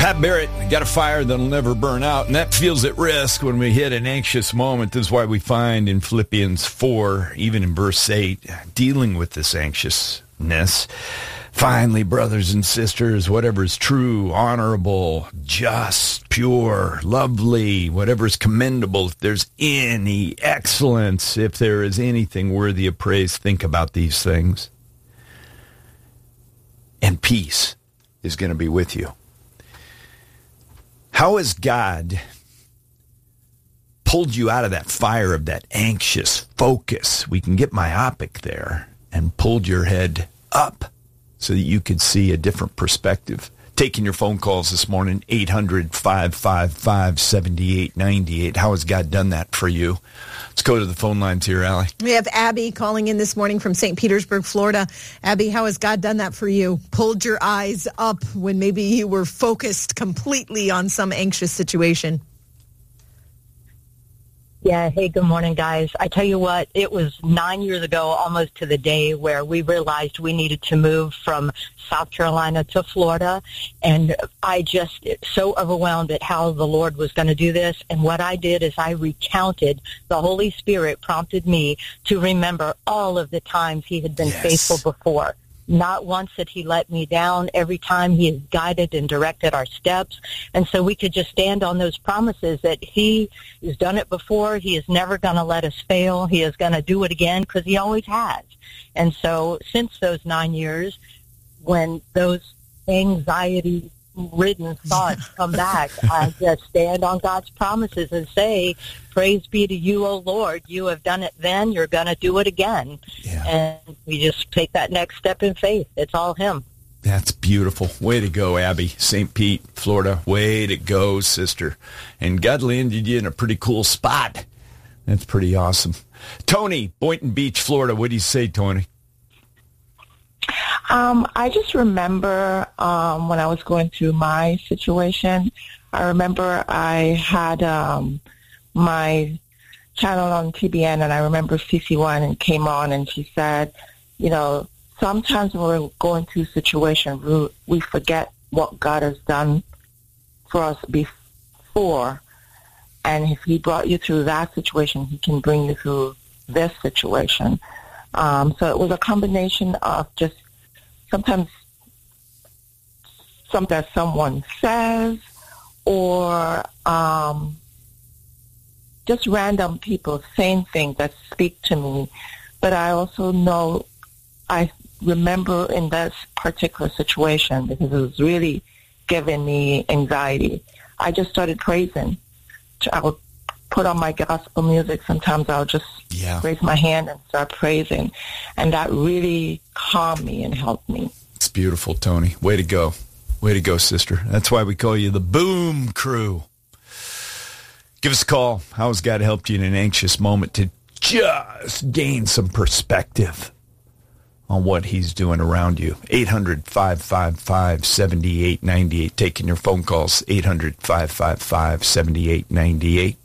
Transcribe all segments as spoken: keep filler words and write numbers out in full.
Pat Barrett, got a fire that'll never burn out, and that feels at risk when we hit an anxious moment. This is why we find in Philippians four, even in verse eight, dealing with this anxiousness. Finally, brothers and sisters, whatever is true, honorable, just, pure, lovely, whatever is commendable, if there's any excellence, if there is anything worthy of praise, think about these things. And peace is going to be with you. How has God pulled you out of that fire of that anxious focus? We can get myopic there, and pulled your head up so that you could see a different perspective. Taking your phone calls this morning, eight hundred, five five five, seven eight nine eight. How has God done that for you? Let's go to the phone lines here, Allie. We have Abby calling in this morning from Saint Petersburg, Florida. Abby, how has God done that for you? Pulled your eyes up when maybe you were focused completely on some anxious situation. Yeah, hey, good morning, guys. I tell you what, it was nine years ago, almost to the day, where we realized we needed to move from South Carolina to Florida, and I just so overwhelmed at how the Lord was going to do this, and what I did is I recounted. The Holy Spirit prompted me to remember all of the times He had been yes. faithful before. Not once that He let me down. Every time He has guided and directed our steps. And so we could just stand on those promises that He has done it before. He is never going to let us fail. He is going to do it again, because He always has. And so since those nine years, when those anxiety-ridden thoughts come back, I just stand on God's promises and say, praise be to you, O Lord. You have done it then. You're going to do it again. Yeah. And we just take that next step in faith. It's all Him. That's beautiful. Way to go, Abby. Saint Pete, Florida. Way to go, sister. And God landed you in a pretty cool spot. That's pretty awesome. Tony, Boynton Beach, Florida. What do you say, Tony? Um, I just remember um, when I was going through my situation, I remember I had um, my channel on T B N, and I remember C C one came on, and she said, you know, sometimes when we're going through situations, we, we forget what God has done for us before, and if He brought you through that situation, He can bring you through this situation. Um, so it was a combination of just sometimes something that someone says, or um, just random people saying things that speak to me. But I also know, I remember in this particular situation, because it was really giving me anxiety, I just started praising. I would put on my gospel music. Sometimes I'll just yeah. raise my hand and start praising. And that really calmed me and helped me. It's beautiful, Tony. Way to go. Way to go, sister. That's why we call you the Boom Crew. Give us a call. How has God helped you in an anxious moment to just gain some perspective on what He's doing around you? eight hundred, five five five, seven eight nine eight. Taking your phone calls. eight hundred, five five five, seven eight nine eight.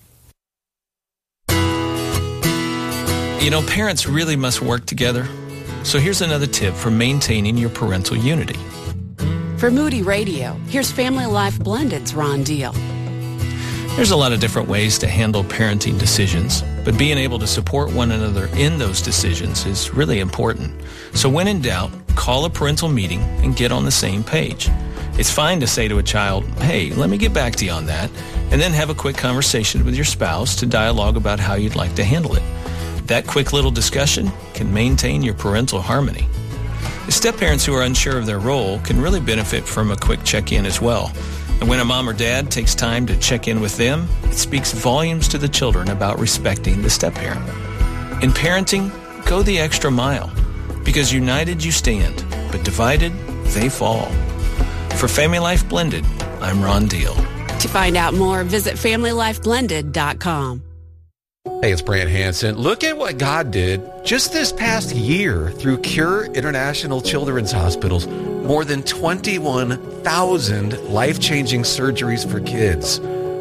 You know, parents really must work together. So here's another tip for maintaining your parental unity. For Moody Radio, here's Family Life Blended's Ron Deal. There's a lot of different ways to handle parenting decisions, but being able to support one another in those decisions is really important. So when in doubt, call a parental meeting and get on the same page. It's fine to say to a child, hey, let me get back to you on that, and then have a quick conversation with your spouse to dialogue about how you'd like to handle it. That quick little discussion can maintain your parental harmony. Step-parents who are unsure of their role can really benefit from a quick check-in as well. And when a mom or dad takes time to check in with them, it speaks volumes to the children about respecting the step-parent. In parenting, go the extra mile, because united you stand, but divided, they fall. For Family Life Blended, I'm Ron Deal. To find out more, visit family life blended dot com. Hey, it's Brant Hansen. Look at what God did just this past year through Cure International Children's Hospitals. More than twenty-one thousand life-changing surgeries for kids.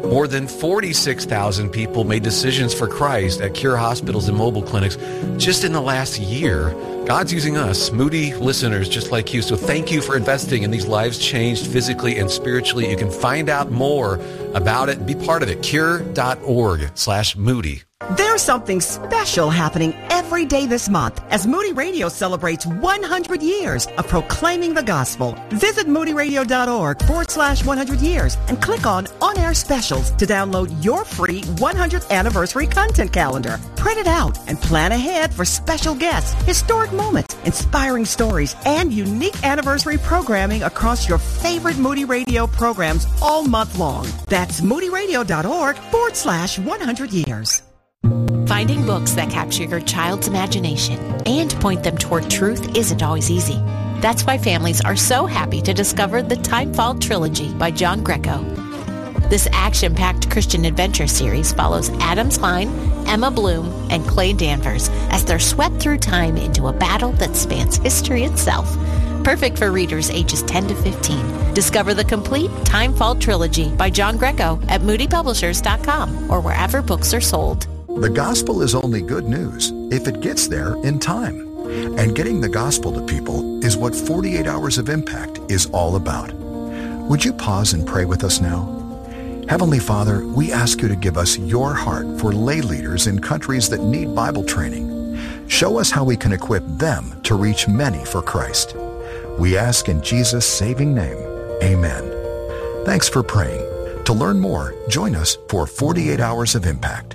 More than forty-six thousand people made decisions for Christ at Cure hospitals and mobile clinics just in the last year. God's using us, Moody listeners just like you. So thank you for investing in these lives changed physically and spiritually. You can find out more about it and be part of it. Cure.org slash Moody. There's something special happening every day this month as Moody Radio celebrates one hundred years of proclaiming the gospel. Visit moodyradio.org forward slash 100 years and click on On-Air Specials to download your free one hundredth anniversary content calendar. Print it out and plan ahead for special guests, historic moments, inspiring stories, and unique anniversary programming across your favorite Moody Radio programs all month long. That's moodyradio.org forward slash 100 years. Finding books that capture your child's imagination and point them toward truth isn't always easy. That's why families are so happy to discover the Timefall Trilogy by John Greco. This action-packed Christian adventure series follows Adam Klein, Emma Bloom, and Clay Danvers as they're swept through time into a battle that spans history itself. Perfect for readers ages ten to fifteen. Discover the complete Timefall Trilogy by John Greco at moody publishers dot com or wherever books are sold. The gospel is only good news if it gets there in time. And getting the gospel to people is what forty-eight Hours of Impact is all about. Would you pause and pray with us now? Heavenly Father, we ask you to give us your heart for lay leaders in countries that need Bible training. Show us how we can equip them to reach many for Christ. We ask in Jesus' saving name, amen. Thanks for praying. To learn more, join us for forty-eight Hours of Impact.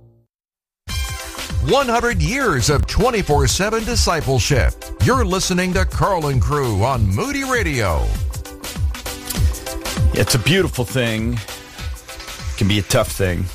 one hundred years of twenty-four seven discipleship. You're listening to Carl and Crew on Moody Radio. It's a beautiful thing. It can be a tough thing.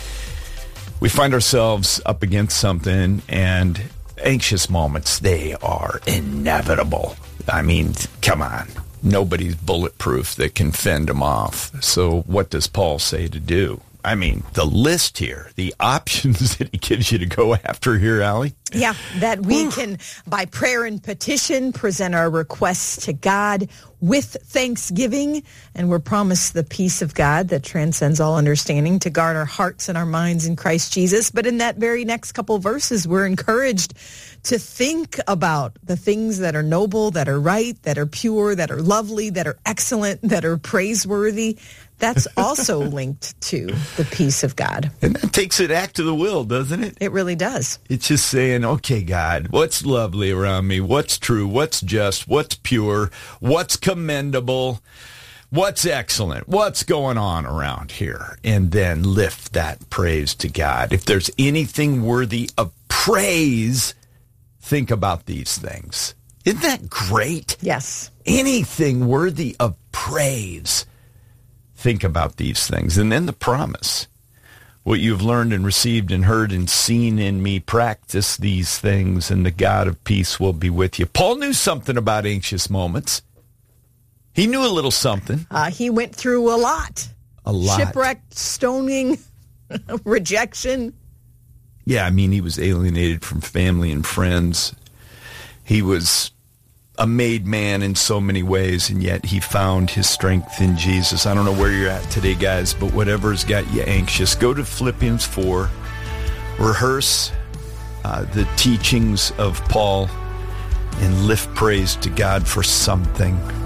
We find ourselves up against something, and anxious moments, they are inevitable. I mean, come on. Nobody's bulletproof that can fend them off. So what does Paul say to do? I mean, the list here, the options that he gives you to go after here, Allie. Yeah, that we can, by prayer and petition, present our requests to God with thanksgiving, and we're promised the peace of God that transcends all understanding to guard our hearts and our minds in Christ Jesus. But in that very next couple verses, we're encouraged to think about the things that are noble, that are right, that are pure, that are lovely, that are excellent, that are praiseworthy. That's also linked to the peace of God. And that takes it back to the will, doesn't it? It really does. It's just saying, okay, God, what's lovely around me? What's true? What's just? What's pure? What's commendable? What's excellent? What's going on around here? And then lift that praise to God. If there's anything worthy of praise, think about these things. Isn't that great? Yes. Anything worthy of praise. Think about these things. And then the promise. What you've learned and received and heard and seen in me, practice these things, and the God of peace will be with you. Paul knew something about anxious moments. He knew a little something. Uh, he went through a lot. A lot. Shipwreck, stoning, rejection. Yeah, I mean, he was alienated from family and friends. He was a made man in so many ways, and yet he found his strength in Jesus. I don't know where you're at today, guys, but whatever's got you anxious, go to Philippians four, rehearse uh, the teachings of Paul, and lift praise to God for something.